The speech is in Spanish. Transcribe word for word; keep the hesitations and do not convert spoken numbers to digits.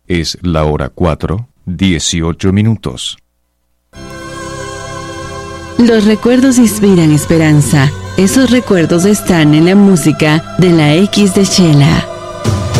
Es la hora cuatro, dieciocho minutos. Los recuerdos inspiran esperanza. Esos recuerdos están en la música de la X de Chela.